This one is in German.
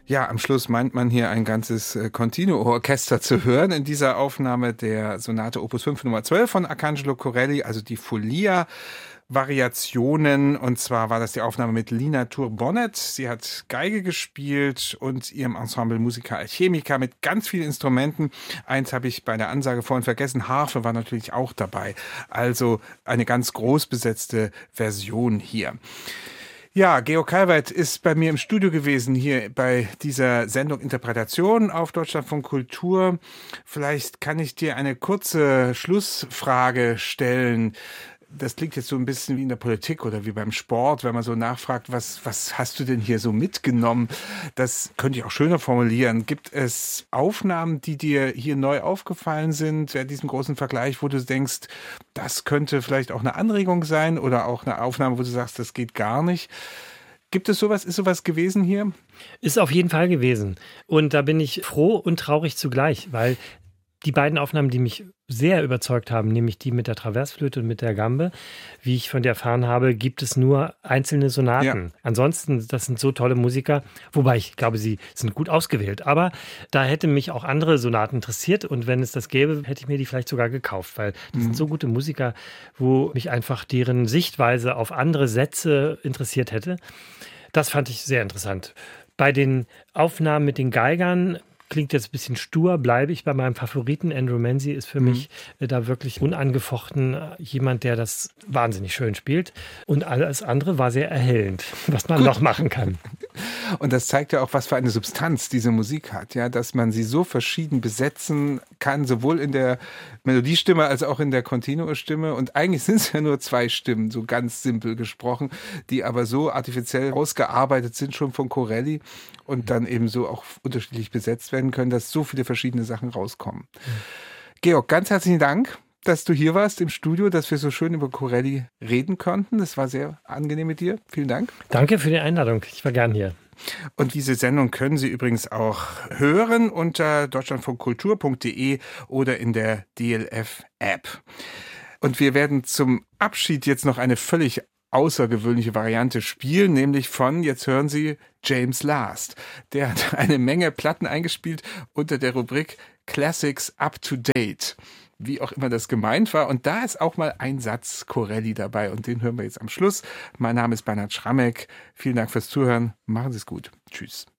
Ja, am Schluss meint man hier ein ganzes Continuo-Orchester zu hören in dieser Aufnahme der Sonate Opus 5 Nummer 12 von Arcangelo Corelli, also die Folia-Variationen. Und zwar war das die Aufnahme mit Lina Tur-Bonnet. Sie hat Geige gespielt und ihrem Ensemble Musica Alchemica mit ganz vielen Instrumenten. Eins habe ich bei der Ansage vorhin vergessen, Harfe war natürlich auch dabei. Also eine ganz groß besetzte Version hier. Ja, Georg Calvert ist bei mir im Studio gewesen, hier bei dieser Sendung Interpretation auf Deutschlandfunk Kultur. Vielleicht kann ich dir eine kurze Schlussfrage stellen. Das klingt jetzt so ein bisschen wie in der Politik oder wie beim Sport, wenn man so nachfragt, was hast du denn hier so mitgenommen? Das könnte ich auch schöner formulieren. Gibt es Aufnahmen, die dir hier neu aufgefallen sind, bei diesem großen Vergleich, wo du denkst, das könnte vielleicht auch eine Anregung sein oder auch eine Aufnahme, wo du sagst, das geht gar nicht? Gibt es sowas? Ist sowas gewesen hier? Ist auf jeden Fall gewesen. Und da bin ich froh und traurig zugleich, weil die beiden Aufnahmen, die mich sehr überzeugt haben, nämlich die mit der Traversflöte und mit der Gambe, wie ich von dir erfahren habe, gibt es nur einzelne Sonaten. Ja. Ansonsten, das sind so tolle Musiker, wobei ich glaube, sie sind gut ausgewählt. Aber da hätte mich auch andere Sonaten interessiert und wenn es das gäbe, hätte ich mir die vielleicht sogar gekauft, weil das sind so gute Musiker, wo mich einfach deren Sichtweise auf andere Sätze interessiert hätte. Das fand ich sehr interessant. Bei den Aufnahmen mit den Geigern klingt jetzt ein bisschen stur, bleibe ich bei meinem Favoriten. Andrew Manzi ist für mich da wirklich unangefochten jemand, der das wahnsinnig schön spielt. Und alles andere war sehr erhellend, was man noch machen kann. Und das zeigt ja auch, was für eine Substanz diese Musik hat, ja, dass man sie so verschieden besetzen kann, sowohl in der Melodiestimme als auch in der Continuo-Stimme. Und eigentlich sind es ja nur zwei Stimmen, so ganz simpel gesprochen, die aber so artifiziell ausgearbeitet sind, schon von Corelli und dann eben so auch unterschiedlich besetzt werden können, dass so viele verschiedene Sachen rauskommen. Georg, ganz herzlichen Dank, dass du hier warst im Studio, dass wir so schön über Corelli reden konnten. Das war sehr angenehm mit dir. Vielen Dank. Danke für die Einladung. Ich war gern hier. Und diese Sendung können Sie übrigens auch hören unter deutschlandfunkkultur.de oder in der DLF-App. Und wir werden zum Abschied jetzt noch eine völlig außergewöhnliche Variante spielen, nämlich von, jetzt hören Sie, James Last. Der hat eine Menge Platten eingespielt unter der Rubrik Classics Up to Date. Wie auch immer das gemeint war. Und da ist auch mal ein Satz Corelli dabei und den hören wir jetzt am Schluss. Mein Name ist Bernhard Schrammeck. Vielen Dank fürs Zuhören. Machen Sie es gut. Tschüss.